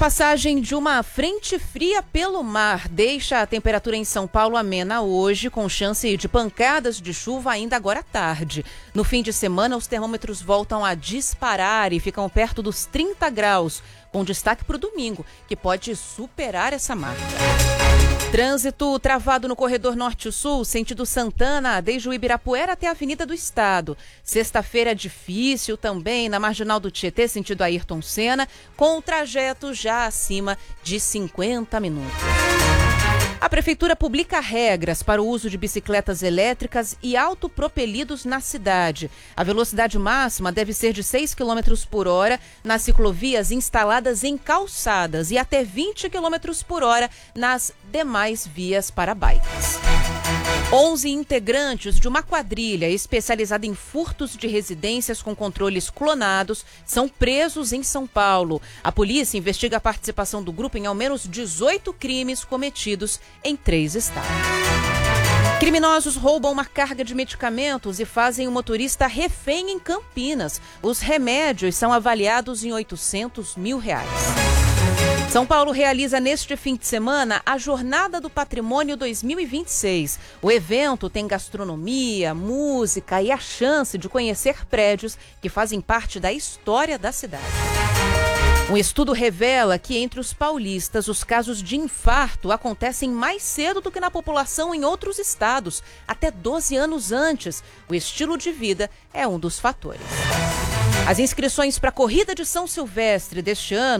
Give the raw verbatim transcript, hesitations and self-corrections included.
passagem de uma frente fria pelo mar deixa a temperatura em São Paulo amena hoje, com chance de pancadas de chuva ainda agora à tarde. No fim de semana, os termômetros voltam a disparar e ficam perto dos trinta graus, com destaque para o domingo, que pode superar essa marca. Trânsito travado no corredor norte-sul, sentido Santana, desde o Ibirapuera até a Avenida do Estado. Sexta-feira difícil também na Marginal do Tietê, sentido Ayrton Senna, com o trajeto já acima de cinquenta minutos. A Prefeitura publica regras para o uso de bicicletas elétricas e autopropelidos na cidade. A velocidade máxima deve ser de seis quilômetros por hora nas ciclovias instaladas em calçadas e até vinte quilômetros por hora nas demais vias para bikes. onze integrantes de uma quadrilha especializada em furtos de residências com controles clonados são presos em São Paulo. A polícia investiga a participação do grupo em ao menos dezoito crimes cometidos em três estados. Criminosos roubam uma carga de medicamentos e fazem o motorista refém em Campinas. Os remédios são avaliados em oitocentos mil reais. São Paulo realiza neste fim de semana a Jornada do Patrimônio dois mil e vinte e seis. O evento tem gastronomia, música e a chance de conhecer prédios que fazem parte da história da cidade. Um estudo revela que entre os paulistas os casos de infarto acontecem mais cedo do que na população em outros estados, até doze anos antes. O estilo de vida é um dos fatores. As inscrições para a Corrida de São Silvestre deste ano